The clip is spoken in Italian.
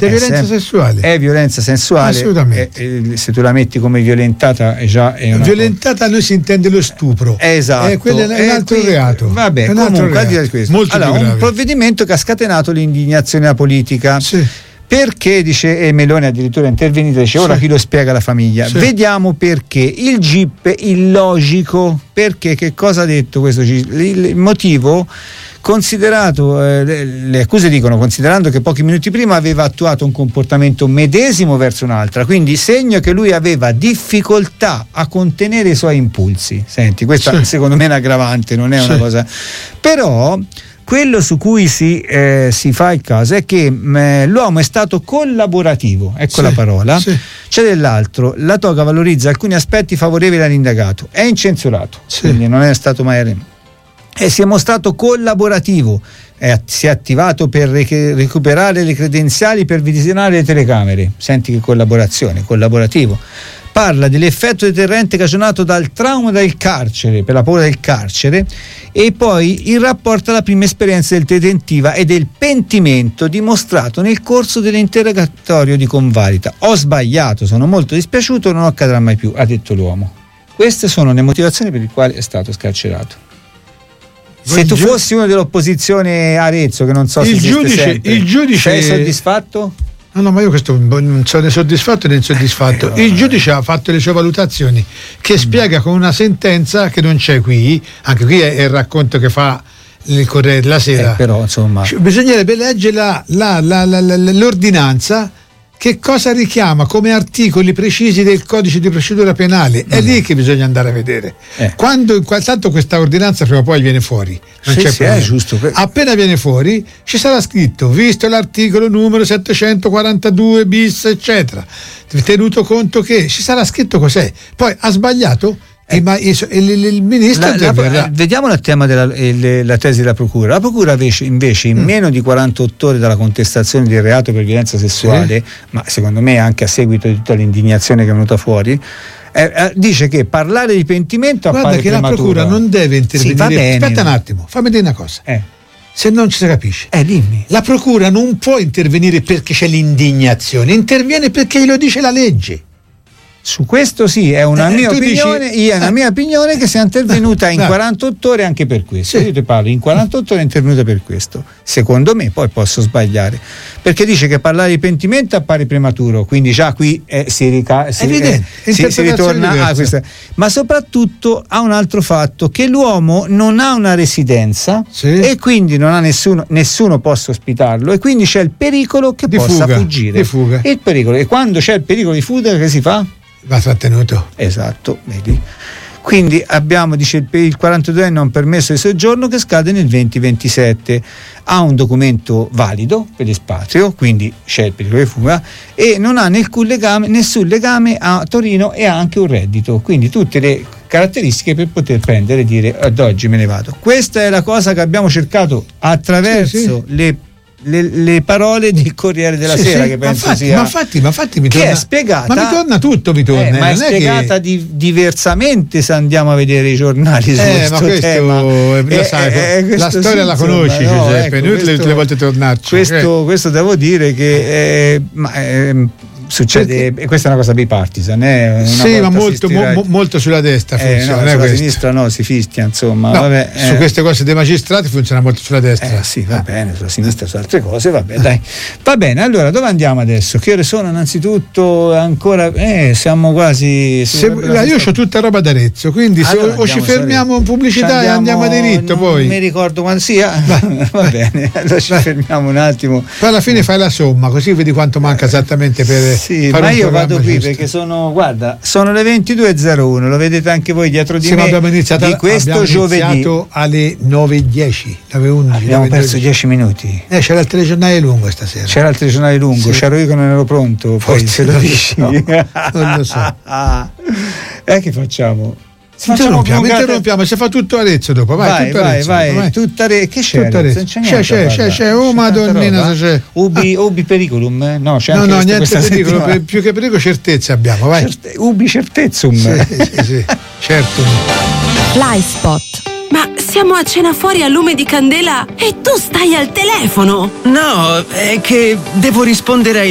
Assolutamente, è violenza sessuale. È violenza sessuale. Assolutamente. Se tu la metti come violentata è già violentata, noi si intende lo stupro. Esatto. Quello è un altro reato. Vabbè, comunque al di là di questo. Molto allora, un provvedimento che ha scatenato l'indignazione della politica. Sì. Perché, dice Meloni, addirittura è intervenuta, dice ora chi lo spiega alla famiglia. Sì. Vediamo perché. Il GIP illogico, perché che cosa ha detto questo GIP? Il motivo, considerato, le accuse dicono, considerando che pochi minuti prima aveva attuato un comportamento medesimo verso un'altra, quindi segno che lui aveva difficoltà a contenere i suoi impulsi. Senti, questa secondo me è un'aggravante, non è una cosa, però quello su cui si fa il caso è che l'uomo è stato collaborativo, ecco la parola. C'è dell'altro, la toga valorizza alcuni aspetti favorevoli all'indagato, è incensurato, quindi non è stato mai e si è mostrato collaborativo, si è attivato per recuperare le credenziali per visionare le telecamere. Senti che collaborazione, collaborativo. Parla dell'effetto deterrente cagionato dal trauma del carcere, per la paura del carcere, e poi il rapporto alla prima esperienza del detentiva e del pentimento dimostrato nel corso dell'interrogatorio di convalida. Ho sbagliato, sono molto dispiaciuto, non accadrà mai più, ha detto l'uomo. Queste sono le motivazioni per le quali è stato scarcerato. Se tu fossi uno dell'opposizione Arezzo, che non so se il giudice sei soddisfatto? No, ma io questo non sono né soddisfatto né insoddisfatto. Il giudice ha fatto le sue valutazioni, che spiega con una sentenza che non c'è qui. Anche qui è il racconto che fa il Corriere della Sera. Però insomma bisognerebbe leggere l'ordinanza, che cosa richiama come articoli precisi del codice di procedura penale. È lì che bisogna andare a vedere. Tanto questa ordinanza prima o poi viene fuori, non c'è problema. È giusto. Appena viene fuori ci sarà scritto, visto l'articolo numero 742 bis eccetera, tenuto conto che ci sarà scritto cos'è. Poi ha sbagliato, ma il ministro vediamo il tema della tesi della procura. La procura invece in meno di 48 ore dalla contestazione del reato per violenza sessuale, ma secondo me anche a seguito di tutta l'indignazione che è venuta fuori, dice che parlare di pentimento appare prematuro. La procura non deve intervenire. Aspetta un attimo, fammi dire una cosa. Se non ci si capisce, dimmi. La procura non può intervenire perché c'è l'indignazione, interviene perché glielo dice la legge. Su questo sì, è una mia opinione, è una mia opinione che sia intervenuta in 48 ore anche per questo. Io ti parlo, in 48 ore è intervenuta per questo. Secondo me, poi posso sbagliare, perché dice che parlare di pentimento appare prematuro, quindi già qui si ritorna a questa. Ma soprattutto ha un altro fatto, che l'uomo non ha una residenza e quindi non ha nessuno possa ospitarlo, e quindi c'è il pericolo che possa fuggire. Di fuga. Il pericolo, e quando c'è il pericolo di fuga, che si fa? Va trattenuto. Esatto, vedi. Quindi abbiamo, dice, il 42enne ha un permesso di soggiorno che scade nel 2027, ha un documento valido per l'espatrio, quindi c'è il pericolo di fuga, e non ha nessun legame a Torino, e ha anche un reddito, quindi tutte le caratteristiche per poter prendere e dire ad oggi me ne vado. Questa è la cosa che abbiamo cercato attraverso le parole del Corriere della Sera, che penso sia. Ma infatti mi che torna, è spiegata. Ma mi torna tutto, mi torna. Ma è spiegata diversamente se andiamo a vedere i giornali su questo tema. La storia la conosci, Giuseppe, noi tutte le volte tornarci. Questo devo dire che succede, e questa è una cosa bipartisan, ma molto sulla destra funziona, sulla sinistra no, si fischia, insomma. Su queste cose dei magistrati funziona molto sulla destra. Sì, va bene, sulla sinistra su altre cose, vabbè, dai. Va bene, allora dove andiamo adesso? Che ore sono innanzitutto? Ancora siamo quasi. Io ho tutta roba d'Arezzo, quindi o ci fermiamo in pubblicità e andiamo a diritto, poi. Non mi ricordo quando sia. Va bene, allora ci fermiamo un attimo. Poi alla fine fai la somma, così vedi quanto manca esattamente per. Sì, ma io vado qui giusto. Perché sono le 22.01, lo vedete anche voi dietro di me. Abbiamo iniziato giovedì alle 9.10, 9.11. Abbiamo perso 10 minuti. C'era il telegiornale lungo stasera. C'era il telegiornale lungo, c'ero io che non ero pronto. Poi se lo dici. No, non lo so. Che facciamo? Interrompiamo, si fa tutto Arezzo dopo, vai. Tutta che c'è? C'è, madonnina, c'è. Ubi periculum? No, c'è anche niente pericolo, più che pericolo certezza abbiamo, vai. Ubi certezzum. Sì, certo. Flyspot. Ma siamo a cena fuori a lume di candela e tu stai al telefono. No, è che devo rispondere ai